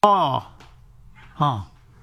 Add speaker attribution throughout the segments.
Speaker 1: ਹਾਂ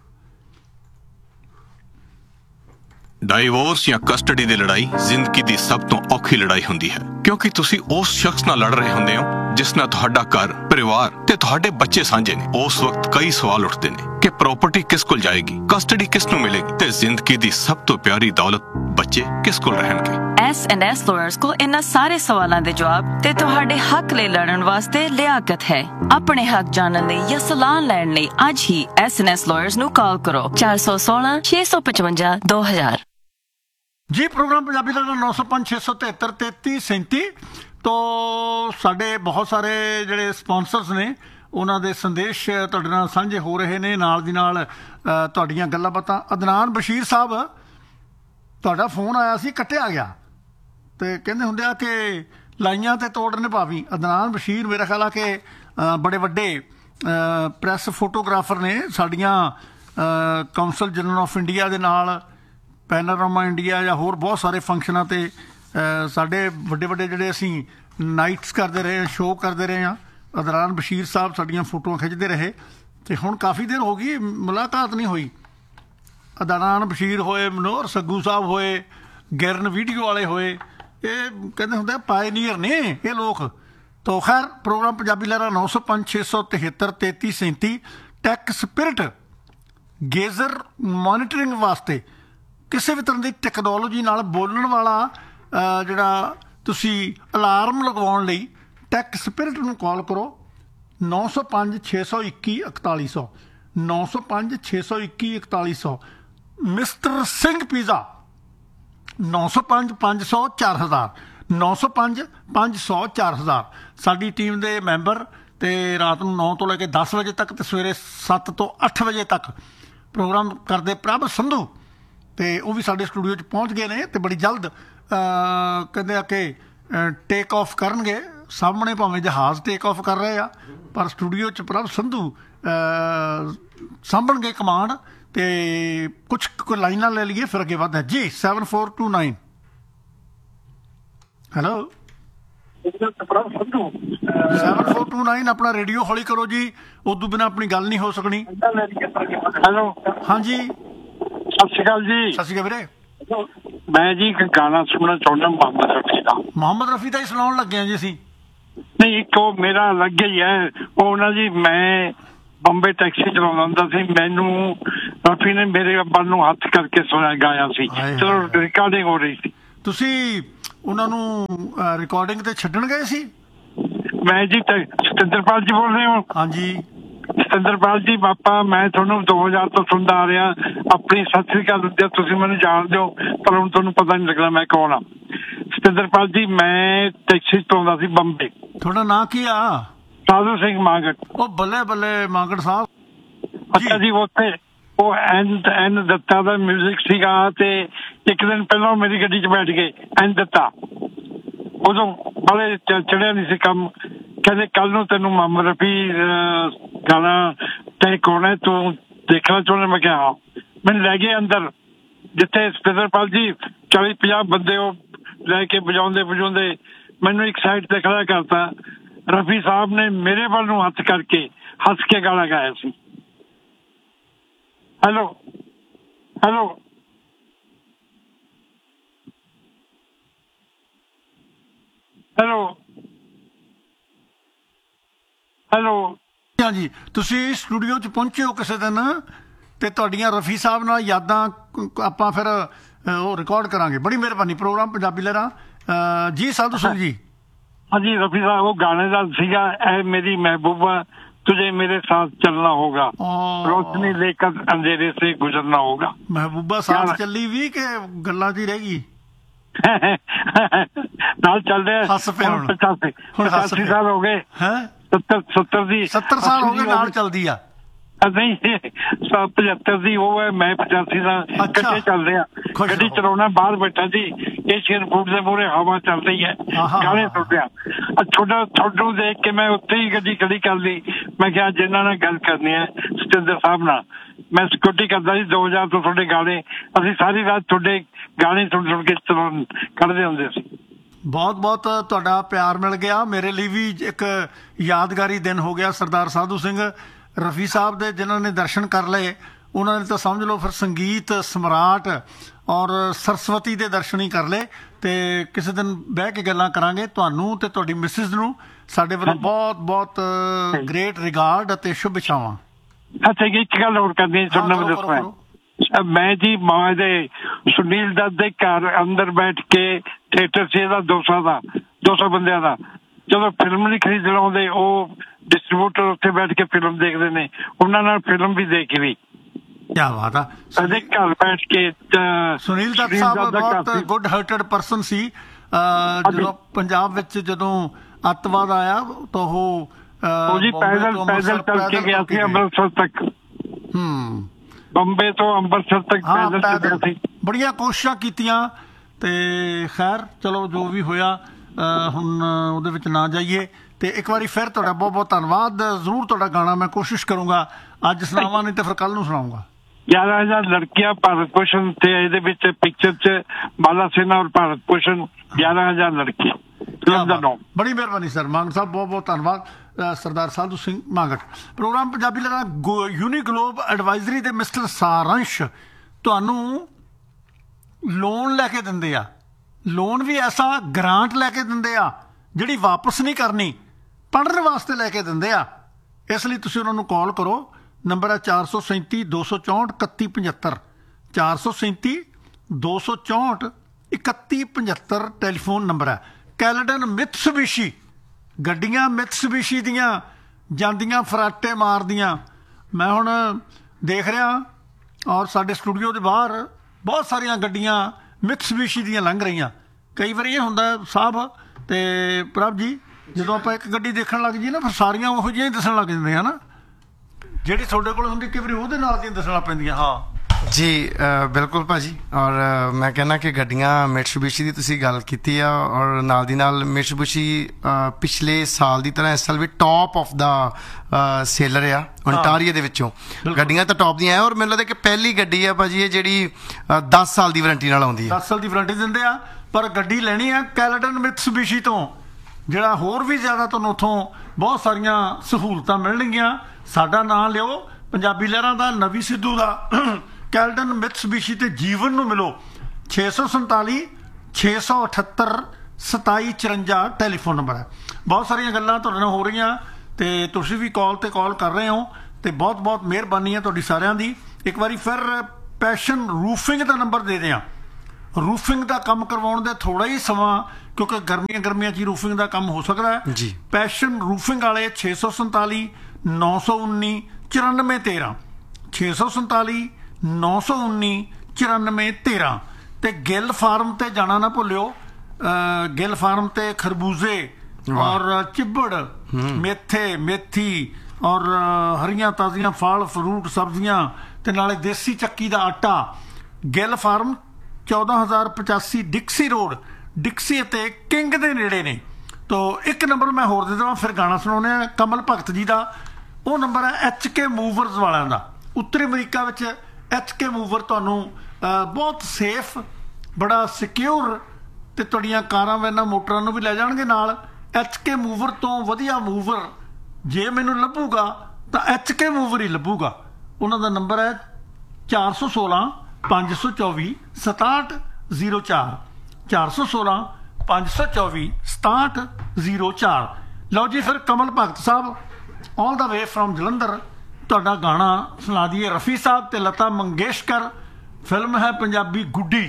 Speaker 2: ਡਾਈਵੋਰਸ ਜਾਂ ਕਸਟਡੀ ਦੀ ਲੜਾਈ ਜ਼ਿੰਦਗੀ ਦੀ ਸਭ ਤੋਂ ਔਖੀ ਲੜਾਈ ਹੁੰਦੀ ਹੈ, ਕਿਉਂਕਿ ਤੁਸੀਂ ਉਸ ਸ਼ਖਸ ਨਾਲ ਲੜ ਰਹੇ ਹੁੰਦੇ ਹੋ ਜਿਸ ਨਾਲ ਤੁਹਾਡਾ ਘਰ, ਪਰਿਵਾਰ ਤੇ ਤੁਹਾਡੇ ਬੱਚੇ ਸਾਂਝੇ ਨੇ। ਉਸ ਵਕਤ ਕਈ ਸਵਾਲ ਉੱਠਦੇ ਨੇ ਕਿ ਪ੍ਰਾਪਰਟੀ ਕਿਸ ਕੋਲ ਜਾਏਗੀ, ਕਸਟਡੀ ਕਿਸ ਨੂੰ ਮਿਲੇਗੀ ਤੇ ਜ਼ਿੰਦਗੀ ਦੀ ਸਭ ਤੋਂ ਪਿਆਰੀ ਦੌਲਤ ਬੱਚੇ ਕਿਸ ਕੋਲ ਰਹਿਣਗੇ।
Speaker 3: S&S ਲਾਇਰਸ ਕੋਲ ਇਹਨਾਂ ਸਾਰੇ ਸਵਾਲਾਂ ਦੇ ਜਵਾਬ ਤੇ ਤੁਹਾਡੇ ਹੱਕ ਲਈ ਲੜਨ ਵਾਸਤੇ ਲਿਆਕਤ ਹੈ। ਆਪਣੇ ਹੱਕ ਜਾਣਨ ਲਈ ਜਾਂ ਸਲਾਹ ਲੈਣ ਲਈ ਅੱਜ ਹੀ S&S ਲਾਇਰਸ ਨੂੰ ਕਾਲ ਕਰੋ 416 655 2000।
Speaker 1: ਜੀ ਪ੍ਰੋਗਰਾਮ ਪੰਜਾਬੀ ਦਾ 905 673 3337 ਤੋਂ ਸਾਡੇ ਬਹੁਤ ਸਾਰੇ ਜਿਹੜੇ ਸਪਾਂਸਰਸ ਨੇ ਉਹਨਾਂ ਦੇ ਸੰਦੇਸ਼ ਤੁਹਾਡੇ ਨਾਲ ਸਾਂਝੇ ਹੋ ਰਹੇ ਨੇ। ਨਾਲ ਦੀ ਨਾਲ ਤੁਹਾਡੀਆਂ ਗੱਲਾਂ ਬਾਤਾਂ। ਅਦਨਾਨ ਬਸ਼ੀਰ ਸਾਹਿਬ, ਤੁਹਾਡਾ ਫੋਨ ਆਇਆ ਸੀ, ਕੱਟਿਆ ਗਿਆ ਤੇ ਕਹਿੰਦੇ ਹੁੰਦੇ ਆ ਕਿ ਲਾਈਆਂ ਤੇ ਤੋੜ ਨਿਭਾਵੀ। ਅਦਨਾਨ ਬਸ਼ੀਰ ਮੇਰਾ ਖਿਆਲ ਆ ਕਿ ਬੜੇ ਵੱਡੇ ਪ੍ਰੈਸ ਫੋਟੋਗ੍ਰਾਫਰ ਨੇ। ਸਾਡੀਆਂ ਕਾਉਂਸਲ ਜਨਰਲ ਆਫ ਇੰਡੀਆ ਦੇ ਨਾਲ, ਪੈਨਾਰਾਮਾ ਇੰਡੀਆ ਜਾਂ ਹੋਰ ਬਹੁਤ ਸਾਰੇ ਫੰਕਸ਼ਨਾਂ 'ਤੇ ਸਾਡੇ ਵੱਡੇ ਵੱਡੇ ਜਿਹੜੇ ਅਸੀਂ ਨਾਈਟਸ ਕਰਦੇ ਰਹੇ ਹਾਂ, ਸ਼ੋਅ ਕਰਦੇ ਰਹੇ ਹਾਂ, ਅਦਨਾਨ ਬਸ਼ੀਰ ਸਾਹਿਬ ਸਾਡੀਆਂ ਫੋਟੋਆਂ ਖਿੱਚਦੇ ਰਹੇ। ਅਤੇ ਹੁਣ ਕਾਫੀ ਦੇਰ ਹੋ ਗਈ ਮੁਲਾਕਾਤ ਨਹੀਂ ਹੋਈ। ਅਦਨਾਨ ਬਸ਼ੀਰ ਹੋਏ, ਮਨੋਹਰ ਸੱਗੂ ਸਾਹਿਬ ਹੋਏ, ਗਿਰਨ ਵੀਡੀਓ ਵਾਲੇ ਹੋਏ, ਇਹ ਕਹਿੰਦੇ ਹੁੰਦੇ ਪਾਇਨੀਅਰ ਨੇ ਇਹ ਲੋਕ। ਤੋ ਖੈਰ ਪ੍ਰੋਗਰਾਮ ਪੰਜਾਬੀ ਲਹਿਰਾ 905 673 3337 ਟੈਕ ਸਪਿਰਿਟ ਗੇਜ਼ਰ ਮੋਨੀਟਰਿੰਗ ਵਾਸਤੇ ਕਿਸੇ ਵੀ ਤਰ੍ਹਾਂ ਦੀ ਟੈਕਨੋਲੋਜੀ ਨਾਲ ਬੋਲਣ ਵਾਲਾ ਜਿਹੜਾ ਤੁਸੀਂ ਅਲਾਰਮ ਲਗਵਾਉਣ ਲਈ ਟੈਕ ਸਪਿਰਿਟ ਨੂੰ ਕਾਲ ਕਰੋ 905 621 4100 905 621 4100। Mister Singh pizza 905 500 4000 905 500 4000। ਸਾਡੀ ਟੀਮ ਦੇ ਮੈਂਬਰ ਅਤੇ ਰਾਤ ਨੂੰ 9 ਤੋਂ ਲੈ ਕੇ 10 ਵਜੇ ਤੱਕ ਅਤੇ ਸਵੇਰੇ 7 ਤੋਂ 8 ਵਜੇ ਤੱਕ ਪ੍ਰੋਗਰਾਮ ਕਰਦੇ ਪ੍ਰਭ ਸੰਧੂ, ਅਤੇ ਉਹ ਵੀ ਸਾਡੇ ਸਟੂਡੀਓ 'ਚ ਪਹੁੰਚ ਗਏ ਨੇ ਅਤੇ ਬੜੀ ਜਲਦ ਕਹਿੰਦੇ ਆ ਕਿ ਟੇਕ ਆਫ ਕਰਨਗੇ। ਸਾਹਮਣੇ ਭਾਵੇਂ ਜਹਾਜ਼ ਟੇਕ ਆਫ ਕਰ ਰਹੇ ਆ, ਪਰ ਸਟੂਡੀਓ 'ਚ ਪ੍ਰਭ ਸੰਧੂ ਸਾਂਭਣਗੇ ਕਮਾਂਡ। ਅਤੇ ਕੁਛ ਲਾਈਨਾਂ ਲੈ ਲਈਏ ਫਿਰ ਅੱਗੇ ਵੱਧਦਾ ਜੀ। 7429 ਹੈਲੋ 7429 ਆਪਣਾ ਰੇਡੀਓ ਹੌਲੀ ਕਰੋ ਜੀ, ਉਦੋਂ ਬਿਨਾਂ ਆਪਣੀ ਗੱਲ ਨਹੀਂ ਹੋ ਸਕਣੀ।
Speaker 4: ਹੈਲੋ
Speaker 1: ਹਾਂਜੀ
Speaker 4: ਸਤਿ ਸ਼੍ਰੀ ਅਕਾਲ ਜੀ।
Speaker 1: ਸਤਿ ਸ਼੍ਰੀ ਅਕਾਲ ਵੀਰੇ।
Speaker 4: ਮੈਂ ਜੀ ਇੱਕ ਗਾਣਾ ਸੁਣਨਾ ਚਾਹੁੰਦਾ ਮੁਹੰਮਦ ਰਫੀ ਦਾ।
Speaker 1: ਮੁਹੰਮਦ ਰਫੀ ਦਾ ਹੀ ਸੁਣਾਉਣ ਲੱਗੇ ਹਾਂ ਜੀ ਅਸੀਂ।
Speaker 4: ਨਹੀਂ, ਇੱਕ ਉਹ ਮੇਰਾ ਅਲੱਗ ਹੀ ਹੈ। ਉਹ ਨਾ ਜੀ, ਮੈਂ ਬੰਬੇ ਟੈਕਸੀ ਚਲਾਉਂਦਾ ਹੁੰਦਾ ਸੀ, ਮੈਨੂੰ ਰਫੀ ਨੇ ਮੇਰੇ ਵੱਲ ਨੂੰ ਹੱਥ ਕਰਕੇ ਸੁਣਿਆ ਗਾਇਆ ਸੀ। ਚਲੋ ਰਿਕਾਰਡਿੰਗ ਹੋ ਰਹੀ ਸੀ।
Speaker 1: ਤੁਸੀਂ ਉਹਨਾਂ ਨੂੰ ਰਿਕਾਰਡਿੰਗ ਤੇ ਛੱਡਣ ਗਏ ਸੀ?
Speaker 4: ਮੈਂ ਜੀ ਸਤਿੰਦਰਪਾਲ ਜੀ ਬੋਲ ਰਹੇ ਹੋ?
Speaker 1: ਹਾਂਜੀ
Speaker 4: ਸਤਿੰਦਰਪਾਲ ਜੀ ਬਾਪਾ, ਮੈਂ ਤੁਹਾਨੂੰ 2000 ਤੋਂ ਸੁਣਦਾ ਆ ਰਿਹਾ। ਆਪਣੀ ਸਤਿ ਸ੍ਰੀ ਅਕਾਲ ਦਿੰਦੇ, ਤੁਸੀਂ ਮੈਨੂੰ ਜਾਣਦੇ ਹੋ ਪਰ ਹੁਣ ਤੁਹਾਨੂੰ ਪਤਾ ਨਹੀਂ ਲੱਗਦਾ ਮੈਂ ਕੌਣ ਆ। ਸਤਿੰਦਰਪਾਲ ਜੀ, ਮੈਂ ਟੈਕਸੀ ਚਲਾਉਂਦਾ ਸੀ ਬੰਬੇ।
Speaker 1: ਤੁਹਾਡਾ ਨਾਂ ਕੀ ਆ?
Speaker 4: ਸਾਧੂ ਸਿੰਘ ਮਾਂਗਟ।
Speaker 1: ਉਹ ਬੱਲੇ ਬੱਲੇ ਮਾਂਗਟ ਸਾਹਿਬ।
Speaker 4: ਅੱਛਾ ਜੀ, ਉੱਥੇ ਉਹ ਐਨ ਦੱਤਾ ਦਾ ਮਿਊਜ਼ਿਕ ਸੀਗਾ ਤੇ ਇੱਕ ਦਿਨ ਪਹਿਲਾਂ ਮੇਰੀ ਗੱਡੀ 'ਚ ਬੈਠ ਗਏ ਐਨ ਦੱਤਾ। ਉਦੋਂ ਬਾਲੇ ਚੜਿਆ ਨਹੀਂ ਸੀ ਕੰਮ। ਕਹਿੰਦੇ ਕੱਲ ਨੂੰ ਤੈਨੂੰ ਮੁਹੰਮਦ ਰਫੀ ਗਾਣਾ ਟੇਕ ਹੋਣਾ, ਤੂੰ ਦੇਖਣਾ ਚਾਹੁੰਦਾ? ਮੈਂ ਕਿਹਾ ਹਾਂ। ਮੈਨੂੰ ਲੈ ਗਏ ਅੰਦਰ, ਜਿੱਥੇ ਸਤਿੰਦਰਪਾਲ ਜੀ 40-50 ਬੰਦੇ ਉਹ ਲੈ ਕੇ ਵਜਾਉਂਦੇ ਮੈਨੂੰ ਇੱਕ ਸਾਈਡ ਤੇ ਖੜਾ ਕਰਤਾ। ਰਫੀ ਸਾਹਿਬ ਨੇ ਮੇਰੇ ਵੱਲ ਨੂੰ ਹੱਥ ਕਰਕੇ ਹੱਸ ਕੇ ਗਾਣਾ ਗਾਇਆ ਸੀ। ਹੈਲੋ ਹੈਲੋ ਹੈਲੋ ਹੈਲੋ
Speaker 1: ਹਾਂਜੀ, ਤੁਸੀਂ ਸਟੂਡੀਓ 'ਚ ਪਹੁੰਚੇ ਹੋ ਕਿਸੇ ਦਿਨ ਅਤੇ ਤੁਹਾਡੀਆਂ ਰਫੀ ਸਾਹਿਬ ਨਾਲ ਯਾਦਾਂ ਆਪਾਂ ਫਿਰ ਉਹ ਰਿਕਾਰਡ ਕਰਾਂਗੇ। ਬੜੀ ਮਿਹਰਬਾਨੀ। ਪ੍ਰੋਗਰਾਮ ਪੰਜਾਬੀ ਲਹਿਰਾ ਜੀ। ਸਾਧੂ ਸਿੰਘ ਜੀ।
Speaker 4: ਹਾਂਜੀ, ਰਫੀ ਸਾਹਿਬ ਉਹ ਗਾਣੇ ਦਾ ਸੀਗਾ, ਐ ਮੇਰੀ ਮਹਿਬੂਬਾ तुझे मेरे साथ चलना होगा, रोशनी लेकर अंधेरे से गुजरना होगा।
Speaker 1: महबूबा साथ चली भी के गल्लां च रह गई?
Speaker 4: नाल चल रहे 85 साल हो गए। 70
Speaker 1: साल हो गए नाल चलदी आ।
Speaker 4: नहीं 75 ਦੀ ਉਹ ਹੈ, ਮੈਂ 85 ਦਾ। ਇਕੱਠੇ ਚੱਲਦੇ ਆ, ਗੱਡੀ ਚਲਾਉਣਾ ਬਾਹਰ ਬੈਠਾ ਜੀ, ਏਸ਼ੀਅਨ ਫੂਡ ਦੇ ਮੂਹਰੇ ਹਵਾ ਚੱਲ ਰਹੀ ਹੈ, ਗਾਣੇ ਸੁਣਦੇ ਆ। ਤੁਹਾਨੂੰ ਦੇਖ ਕੇ ਮੈਂ ਉੱਥੇ ਹੀ ਗੱਡੀ ਖੜੀ ਕਰ ਲਈ। ਮੈਂ ਕਿਹਾ ਜਿਨ੍ਹਾਂ ਨਾਲ ਗੱਲ ਕਰਨੀ ਹੈ ਸਤਿੰਦਰ ਸਾਹਿਬ ਨਾਲ। ਮੈਂ ਸਿਕਿਉਰਟੀ ਕਰਦਾ ਸੀ 2000 ਤੋਂ। ਤੁਹਾਡੇ ਗਾਣੇ ਅਸੀਂ ਸਾਰੀ ਰਾਤ ਤੁਹਾਡੇ ਗਾਣੇ ਸੁਣ ਕੇ ਕੱਢਦੇ ਹੁੰਦੇ ਸੀ।
Speaker 1: ਬਹੁਤ ਬਹੁਤ ਤੁਹਾਡਾ ਪਿਆਰ ਮਿਲ ਗਿਆ। ਮੇਰੇ ਲਈ ਵੀ ਇੱਕ ਯਾਦਗਾਰੀ ਦਿਨ ਹੋ ਗਿਆ। ਸਰਦਾਰ ਸਾਧੂ ਸਿੰਘ ਰਫੀ ਸਾਹਿਬ ਦੇ ਜਿਨ੍ਹਾਂ ਨੇ ਦਰਸ਼ਨ ਕਰ ਲਏ ਉਹਨਾਂ ਨੇ ਤਾਂ ਸਮਝ ਲਓ ਫਿਰ ਸੰਗੀਤ ਸਮਰਾਟ ਔਰ ਸਰਸਵਤੀ ਦੇ ਦਰਸ਼ਨ ਹੀ ਕਰ ਲਏ। ਤੇ ਕਿਸੇ ਦਿਨ ਬਹਿ ਕੇ ਗੱਲਾਂ ਕਰਾਂਗੇ। ਤੁਹਾਨੂੰ ਤੇ ਤੁਹਾਡੀ ਮਿਸਿਸ ਨੂੰ ਸਾਡੇ ਵੱਲੋਂ ਬਹੁਤ ਬਹੁਤ ਗ੍ਰੇਟ ਰਿਗਾਰਡ ਅਤੇ ਸ਼ੁਭ ਇਛਾਵਾਂ।
Speaker 4: ਅੱਛਾ ਜੀ, ਇੱਕ ਗੱਲ ਹੋਰ ਕਰਨੀ ਦੱਸਣਾ ਮੈਂ ਜੀ ਮਾਂ ਦੇ ਸੁਨੀਲ ਦੱਤ ਦੇ ਘਰ ਅੰਦਰ ਬੈਠ ਕੇ ਥੀਏਟਰ ਸੀ ਇਹਦਾ 200 ਬੰਦਿਆਂ ਦਾ, ਜਦੋਂ ਫਿਲਮ ਨਹੀਂ ਖਰੀਦਣ ਆਉਂਦੇ ਉਹ ਡਿਸਟਰੀਬਿਊਟਰ ਉੱਥੇ ਬੈਠ ਕੇ ਫਿਲਮ ਦੇਖਦੇ ਨੇ, ਉਹਨਾਂ ਨਾਲ ਫਿਲਮ ਵੀ ਦੇਖੀ ਵੀ।
Speaker 1: ਕਿਆ ਬਾਤ ਆ।
Speaker 4: ਸਾਡੇ ਘਰ ਬੈਠ ਕੇ
Speaker 1: ਸੁਨੀਲ ਦੱਤ ਸਾਹਿਬ ਬਹੁਤ ਗੁੱਡ ਹਾਰਟਡ ਪਰਸਨ ਸੀ। ਜਦੋਂ ਪੰਜਾਬ ਵਿੱਚ ਜਦੋਂ ਅੱਤਵਾਦ ਆਇਆ ਤਾਂ ਉਹ
Speaker 4: ਜੀ ਪੈਦਲ ਚੱਲ ਕੇ ਗਿਆ ਸੀ ਅੰਮ੍ਰਿਤਸਰ ਤੱਕ, ਬੰਬੇ ਤੋਂ ਅੰਮ੍ਰਿਤਸਰ ਤੱਕ ਪੈਦਲ ਸੀ।
Speaker 1: ਬੜੀਆਂ ਕੋਸ਼ਿਸ਼ਾਂ ਕੀਤੀਆਂ ਤੇ ਖੈਰ ਚਲੋ ਜੋ ਵੀ ਹੋਇਆ ਹੁਣ ਉਹਦੇ ਵਿੱਚ ਨਾ ਜਾਈਏ। ਤੇ ਇੱਕ ਵਾਰੀ ਫਿਰ ਤੁਹਾਡਾ ਬਹੁਤ ਬਹੁਤ ਧੰਨਵਾਦ। ਜ਼ਰੂਰ ਤੁਹਾਡਾ ਗਾਣਾ ਮੈਂ ਕੋਸ਼ਿਸ਼ ਕਰੂੰਗਾ ਅੱਜ ਸੁਣਾਵਾਂ, ਨਹੀਂ ਤੇ ਫਿਰ ਕੱਲ ਨੂੰ ਸੁਣਾਊਂਗਾ।
Speaker 4: 11,000 ਲੜਕੀਆਂ ਭਾਰਤ ਭੂਸ਼ਣ ਤੇ ਇਹਦੇ ਵਿੱਚ ਪਿਕਚਰ 'ਚ ਬਾਲਾ ਸੇਨਾ ਔਰ ਭਾਰਤ ਭੂਸ਼ਣ 11,000 ਲੜਕੀਆਂ।
Speaker 1: ਬੜੀ ਮਿਹਰਬਾਨੀ ਸਰ ਮਾਂਗੜ ਸਾਹਿਬ, ਬਹੁਤ ਬਹੁਤ ਧੰਨਵਾਦ। ਸਰਦਾਰ ਸਾਧੂ ਸਿੰਘ ਮਾਂਗੜ। ਪ੍ਰੋਗਰਾਮ ਪੰਜਾਬੀ ਲਹਿਰਾਂ ਯੂਨੀਗਲੋਬ ਐਡਵਾਈਜ਼ਰੀ ਦੇ ਮਿਸਟਰ ਸਾਰੰਸ਼ ਤੁਹਾਨੂੰ ਲੋਨ ਲੈ ਕੇ ਦਿੰਦੇ ਆ। ਲੋਨ ਵੀ ਐਸਾ ਗ੍ਰਾਂਟ ਲੈ ਕੇ ਦਿੰਦੇ ਆ ਜਿਹੜੀ ਵਾਪਸ ਨਹੀਂ ਕਰਨੀ, ਪੜ੍ਹਨ ਵਾਸਤੇ ਲੈ ਕੇ ਦਿੰਦੇ ਆ। ਇਸ ਲਈ ਤੁਸੀਂ ਉਹਨਾਂ ਨੂੰ ਕਾਲ ਕਰੋ। ਨੰਬਰ ਹੈ 437 264 3175 437 264 3175 ਟੈਲੀਫੋਨ ਨੰਬਰ ਹੈ। ਕੈਲਡਨ ਮਿਤਸੂਬਿਸ਼ੀ ਗੱਡੀਆਂ ਮਿਤਸੂਬਿਸ਼ੀ ਦੀਆਂ ਜਾਂਦੀਆਂ ਫਰਾਟੇ ਮਾਰਦੀਆਂ। ਮੈਂ ਹੁਣ ਦੇਖ ਰਿਹਾ ਔਰ ਸਾਡੇ ਸਟੂਡੀਓ ਦੇ ਬਾਹਰ ਬਹੁਤ ਸਾਰੀਆਂ ਗੱਡੀਆਂ ਮਿਤਸੂਬਿਸ਼ੀ ਦੀਆਂ ਲੰਘ ਰਹੀਆਂ। ਕਈ ਵਾਰੀ ਇਹ ਹੁੰਦਾ ਸਾਹਿਬ ਤੇ ਪ੍ਰਭ ਜੀ, ਜਦੋਂ ਆਪਾਂ ਇੱਕ ਗੱਡੀ ਦੇਖਣ ਲੱਗ ਜਾਈਏ ਨਾ ਫਿਰ ਸਾਰੀਆਂ ਉਹੋ ਜਿਹੀਆਂ ਹੀ ਦੱਸਣ ਲੱਗ ਜਾਂਦੀਆਂ ਨਾ, ਜਿਹੜੀ ਤੁਹਾਡੇ ਕੋਲ ਹੁੰਦੀ ਕਈ ਵਾਰੀ ਉਹਦੇ ਨਾਲ ਦੀਆਂ ਦੱਸਣਾ ਪੈਂਦੀਆਂ। ਹਾਂ
Speaker 5: ਜੀ ਬਿਲਕੁਲ ਭਾਜੀ। ਔਰ ਮੈਂ ਕਹਿੰਦਾ ਕਿ ਗੱਡੀਆਂ ਮਿਟਸੂਬਿਸ਼ੀ ਦੀ ਤੁਸੀਂ ਗੱਲ ਕੀਤੀ ਆ ਔਰ ਨਾਲ ਦੀ ਨਾਲ ਮਿਟਸੂਬਿਸ਼ੀ ਪਿਛਲੇ ਸਾਲ ਦੀ ਤਰ੍ਹਾਂ ਇਸ ਸਾਲ ਵੀ ਟੌਪ ਆਫ ਦਾ ਸੇਲਰ ਆ ਓਨਟਾਰੀਓ ਦੇ ਵਿੱਚੋਂ। ਗੱਡੀਆਂ ਤਾਂ ਟੌਪ ਦੀਆਂ ਆ ਔਰ ਮੈਨੂੰ ਲੱਗਦਾ ਕਿ ਪਹਿਲੀ ਗੱਡੀ ਆ ਭਾਜੀ ਇਹ ਜਿਹੜੀ 10 ਸਾਲ ਦੀ ਵਾਰੰਟੀ ਨਾਲ ਆਉਂਦੀ ਹੈ।
Speaker 1: 10 ਸਾਲ ਦੀ ਵਾਰੰਟੀ ਦਿੰਦੇ ਆ। ਪਰ ਗੱਡੀ ਲੈਣੀ ਆ ਕੈਲਡਨ ਮਿਤਸੂਬਿਸ਼ੀ ਤੋਂ, ਜਿਹੜਾ ਹੋਰ ਵੀ ਜ਼ਿਆਦਾ ਤੁਹਾਨੂੰ ਉੱਥੋਂ ਬਹੁਤ ਸਾਰੀਆਂ ਸਹੂਲਤਾਂ ਮਿਲਣਗੀਆਂ। ਸਾਡਾ ਨਾਂ ਲਿਓ ਪੰਜਾਬੀ ਲਹਿਰਾਂ ਦਾ, ਨਵੀ ਸਿੱਧੂ ਦਾ, ਕੈਲਡਨ ਮਿਤਸੂਬਿਸ਼ੀ ਤੇ ਜੀਵਨ ਨੂੰ ਮਿਲੋ। 647 678 2754 ਟੈਲੀਫੋਨ ਨੰਬਰ ਹੈ। ਬਹੁਤ ਸਾਰੀਆਂ ਗੱਲਾਂ ਤੁਹਾਡੇ ਨਾਲ ਹੋ ਰਹੀਆਂ ਤੇ ਤੁਸੀਂ ਵੀ ਕਾਲ ਤੇ ਕਾਲ ਕਰ ਰਹੇ ਹੋ ਤੇ ਬਹੁਤ ਬਹੁਤ ਮਿਹਰਬਾਨੀ ਹੈ ਤੁਹਾਡੀ ਸਾਰਿਆਂ ਦੀ। ਇੱਕ ਵਾਰੀ ਫਿਰ ਪੈਸ਼ਨ ਰੂਫਿੰਗ ਦਾ ਨੰਬਰ ਦੇ ਦਿਆਂ। ਰੂਫਿੰਗ ਦਾ ਕੰਮ ਕਰਵਾਉਣ ਦੇ ਥੋੜਾ ਹੀ ਸਮਾਂ, ਕਿਉਂਕਿ ਗਰਮੀਆਂ 'ਚ ਹੀ ਰੂਫਿੰਗ ਦਾ ਕੰਮ ਹੋ ਸਕਦਾ ਹੈ
Speaker 5: ਜੀ।
Speaker 1: ਪੈਸ਼ਨ ਰੂਫਿੰਗ ਵਾਲੇ 647 919 9413 647 919 9413 ਤੇ ਗਿੱਲ ਫਾਰਮ ਤੇ ਜਾਣਾ ਨਾ ਭੁੱਲਿਓ। ਗਿੱਲ ਫਾਰਮ ਤੇ ਖਰਬੂਜ਼ੇ ਔਰ ਚਿੱਬੜ, ਮੇਥੇ, ਮੇਥੀ ਔਰ ਹਰੀਆਂ ਤਾਜ਼ੀਆਂ ਫਲ ਫਰੂਟ ਸਬਜ਼ੀਆਂ ਤੇ ਨਾਲੇ ਦੇਸੀ ਚੱਕੀ ਦਾ ਆਟਾ। ਗਿੱਲ ਫਾਰਮ 14085 ਡਿਕਸੀ ਰੋਡ, ਡਿਕਸੀ ਅਤੇ ਕਿੰਗ ਦੇ ਨੇੜੇ ਨੇ। ਤੋ ਇੱਕ ਨੰਬਰ ਮੈਂ ਹੋਰ ਦੇ ਦੇਵਾਂ ਫਿਰ ਗਾਣਾ ਸੁਣਾਉਂਦੇ ਆ ਕਮਲ ਭਗਤ ਜੀ ਦਾ। ਉਹ ਨੰਬਰ ਹੈ HK ਮੂਵਰਸ ਵਾਲਿਆਂ ਦਾ। ਉੱਤਰੀ ਅਮਰੀਕਾ ਵਿੱਚ HK ਮੂਵਰ ਤੁਹਾਨੂੰ ਬਹੁਤ ਸੇਫ, ਬੜਾ ਸਿਕਿਉਰ ਤੇ ਤੁਹਾਡੀਆਂ ਕਾਰਾਂ ਵੈਨਾਂ ਮੋਟਰਾਂ ਨੂੰ ਵੀ ਲੈ ਜਾਣਗੇ ਨਾਲ। HK ਮੂਵਰ ਤੋਂ ਵਧੀਆ ਮੂਵਰ ਜੇ ਮੈਨੂੰ ਲੱਭੂਗਾ ਤਾਂ HK ਮੂਵਰ ਹੀ ਲੱਭੂਗਾ। ਉਹਨਾਂ ਦਾ ਨੰਬਰ ਹੈ 416 524 6704 416 524 6704। ਲਓ ਜੀ ਫਿਰ ਕਮਲ ਭਗਤ ਸਾਹਿਬ ਆਲ ਦਾ ਵੇ ਫਰੋਮ ਜਲੰਧਰ ਤੁਹਾਡਾ ਗਾਣਾ ਸੁਣਾ ਦਈਏ। ਰਫੀ ਸਾਹਿਬ ਤੇ ਲਤਾ ਮੰਗੇਸ਼ਕਰ, ਫਿਲਮ ਹੈ ਪੰਜਾਬੀ ਗੁੱਡੀ।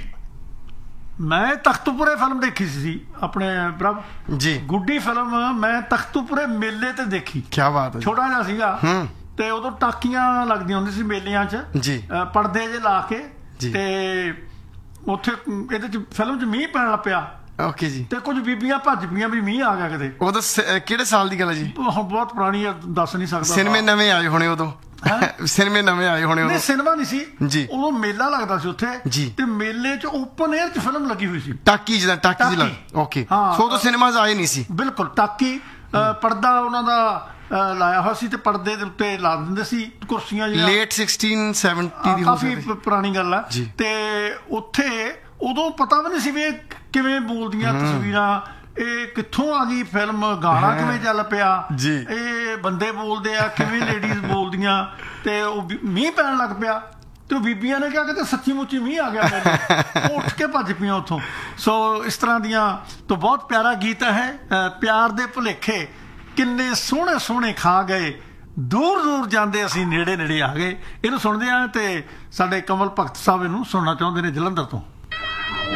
Speaker 1: ਮੈਂ ਤਖਤੂਪੁਰੇ ਫਿਲਮ ਦੇਖੀ ਸੀ ਆਪਣੇ ਪ੍ਰਭ
Speaker 5: ਜੀ।
Speaker 1: ਗੁੱਡੀ ਫਿਲਮ ਮੈਂ ਤਖਤੂਪੁਰੇ ਮੇਲੇ ਤੇ ਦੇਖੀ।
Speaker 5: ਕੀ ਬਾਤ ਹੈ।
Speaker 1: ਛੋਟਾ ਜਿਹਾ ਸੀਗਾ ਤੇ ਉਦੋਂ ਟਾਕੀਆਂ ਲੱਗਦੀਆਂ ਹੁੰਦੀਆਂ ਸੀ ਮੇਲਿਆਂ 'ਚ
Speaker 5: ਜੀ,
Speaker 1: ਪਰਦੇ ਜੇ ਲਾ ਕੇ
Speaker 5: ਜੀ।
Speaker 1: ਤੇ ਉੱਥੇ ਇਹਦੇ 'ਚ ਫਿਲਮ 'ਚ ਮੀਂਹ ਪੈਣ ਲੱਗ ਪਿਆ।
Speaker 5: ਓਕੇ ਜੀ।
Speaker 1: ਤੇ ਕੁਝ ਬੀਬੀਆਂ ਭੱਜ ਪਈਆਂ ਵੀ ਮੀਂਹ ਆ ਗਿਆ ਕਿਤੇ।
Speaker 5: ਉਦੋਂ ਕਿਹੜੇ ਸਾਲ ਦੀ ਗੱਲ ਹੈ ਜੀ?
Speaker 1: ਬਹੁਤ ਪੁਰਾਣੀ ਆ, ਦੱਸ ਨਹੀਂ ਸਕਦਾ।
Speaker 5: ਸਿਨੇਮੇ ਨਵੇਂ ਆਏ ਹੋਣੇ ਉਦੋਂ। ਸਿਨੇਮੇ ਨਵੇਂ ਆਏ ਹੋਣੇ ਉਦੋਂ।
Speaker 1: ਸਿਨੇਮਾ ਨਹੀਂ ਸੀ
Speaker 5: ਜੀ,
Speaker 1: ਉਦੋਂ ਮੇਲਾ ਲੱਗਦਾ ਸੀ ਉੱਥੇ
Speaker 5: ਜੀ।
Speaker 1: ਤੇ ਮੇਲੇ 'ਚ ਓਪਨ 에ਅਰ 'ਚ ਫਿਲਮ ਲੱਗੀ ਹੋਈ ਸੀ।
Speaker 5: ਟਾਕੀ ਜਿਹਦਾ ਟਾਕੀ ਦੀ ਲੱਗ। ਓਕੇ। ਸੋ ਉਦੋਂ ਸਿਨੇਮਾਜ਼ ਆਏ ਨਹੀਂ ਸੀ।
Speaker 1: ਬਿਲਕੁਲ ਟਾਕੀ ਪਰਦਾ ਉਹਨਾਂ ਦਾ ਲਾਇਆ ਹੋਇਆ ਸੀ ਤੇ ਪਰਦੇ ਦੇ ਉੱਤੇ ਲਾ ਦਿੰਦੇ ਸੀ ਕੁਰਸੀਆਂ ਜਿਹੀਆਂ।
Speaker 5: ਲੇਟ 1670 ਦੀ
Speaker 1: ਕਾਫੀ ਪੁਰਾਣੀ ਗੱਲ ਆ। ਤੇ ਉੱਥੇ ਉਦੋਂ ਪਤਾ ਵੀ ਨਹੀਂ ਸੀ ਵੀ ਇਹ ਕਿਵੇਂ ਬੋਲਦੀਆਂ ਤਸਵੀਰਾਂ, ਇਹ ਕਿੱਥੋਂ ਆ ਗਈ ਫਿਲਮ, ਗਾਣਾ ਕਿਵੇਂ ਚੱਲ ਪਿਆ, ਇਹ ਬੰਦੇ ਬੋਲਦੇ ਆ ਕਿਵੇਂ, ਲੇਡੀਜ਼ ਬੋਲਦੀਆਂ ਬੋਲਦੀਆਂ ਤੇ ਉਹ ਮੀਂਹ ਪੈਣ ਲੱਗ ਪਿਆ ਤੇ ਉਹ ਬੀਬੀਆਂ ਨੇ ਕਿਹਾ ਕਿ ਸੱਚੀ ਮੁੱਚੀ ਮੀਂਹ ਆ ਗਿਆ ਮੈਨੂੰ। ਉਹ ਉੱਠ ਕੇ ਭੱਜ ਪਈਆਂ ਉੱਥੋਂ। ਸੋ ਇਸ ਤਰ੍ਹਾਂ ਦੀਆਂ ਤਾਂ ਬਹੁਤ ਪਿਆਰਾ ਗੀਤ ਹੈ। ਪਿਆਰ ਦੇ ਭੁਲੇਖੇ ਕਿੰਨੇ ਸੋਹਣੇ ਸੋਹਣੇ ਖਾ ਗਏ, ਦੂਰ ਦੂਰ ਜਾਂਦੇ ਅਸੀਂ ਨੇੜੇ ਨੇੜੇ ਆ ਗਏ। ਇਹਨੂੰ ਸੁਣਦੇ ਹਾਂ ਤੇ ਸਾਡੇ ਕਮਲ ਭਗਤ ਸਾਹਿਬ ਇਹਨੂੰ ਸੁਣਨਾ ਚਾਹੁੰਦੇ ਨੇ ਜਲੰਧਰ ਤੋਂ।